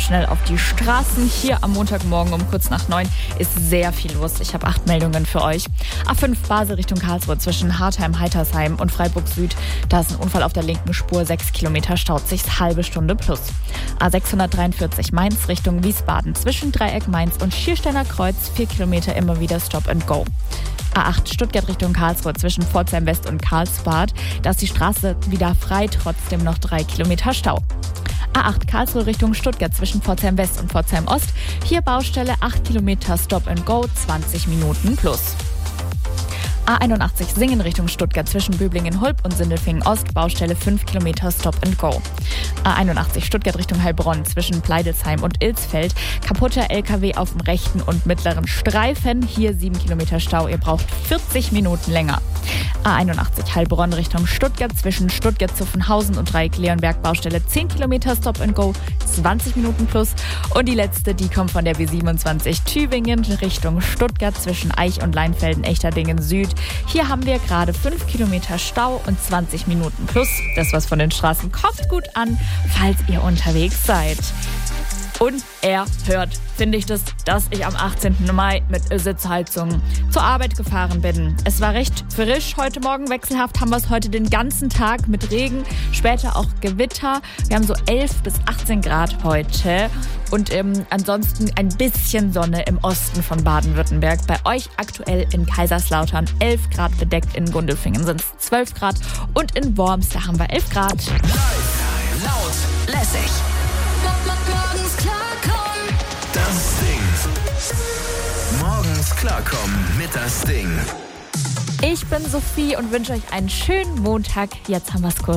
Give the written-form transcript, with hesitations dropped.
schnell auf die Straßen. Hier am Montagmorgen um kurz nach 9 ist sehr viel los. Ich habe 8 Meldungen für euch. A5 Basel Richtung Karlsruhe zwischen Hartheim, Heitersheim und Freiburg Süd. Da ist ein Unfall auf der linken Spur, 6 Kilometer staut sich, halbe Stunde plus. A643 Mainz Richtung Wiesbaden zwischen Dreieck Mainz und Schiersteiner Kreuz, 4 Kilometer immer wieder Stop and Go. A8 Stuttgart Richtung Karlsruhe zwischen Pforzheim West und Karlsbad. Da ist die Straße wieder frei, trotzdem noch 3 Kilometer Stau. A8 Karlsruhe Richtung Stuttgart zwischen Pforzheim West und Pforzheim Ost. Hier Baustelle, 8 Kilometer Stop and Go, 20 Minuten plus. A81 Singen Richtung Stuttgart zwischen Böblingen-Hulb und Sindelfingen Ost, Baustelle 5 Kilometer Stop and Go. A81 Stuttgart Richtung Heilbronn zwischen Pleidelsheim und Ilsfeld, kaputter LKW auf dem rechten und mittleren Streifen, hier 7 Kilometer Stau, ihr braucht 40 Minuten länger. A81 Heilbronn Richtung Stuttgart zwischen Stuttgart-Zuffenhausen und Dreieck-Leonberg, Baustelle 10 Kilometer Stop and Go, 20 Minuten plus. Und die letzte, die kommt von der B27 Tübingen Richtung Stuttgart zwischen Eich und Leinfelden-Echterdingen Süd. Hier haben wir gerade 5 Kilometer Stau und 20 Minuten plus. Das, was von den Straßen kommt, gut an, falls ihr unterwegs seid. Unerhört finde ich das, dass ich am 18. Mai mit Sitzheizung zur Arbeit gefahren bin. Es war recht frisch heute Morgen, wechselhaft haben wir es heute den ganzen Tag mit Regen, später auch Gewitter. Wir haben so 11 bis 18 Grad heute und ansonsten ein bisschen Sonne im Osten von Baden-Württemberg. Bei euch aktuell in Kaiserslautern 11 Grad, bedeckt in Gundelfingen sind es 12 Grad und in Worms, da haben wir 11 Grad. Live, laut, lässig. Morgens klarkommen. Das Ding. Morgens klarkommen mit das Ding. Ich bin Sophie und wünsche euch einen schönen Montag. Jetzt haben wir es kurz.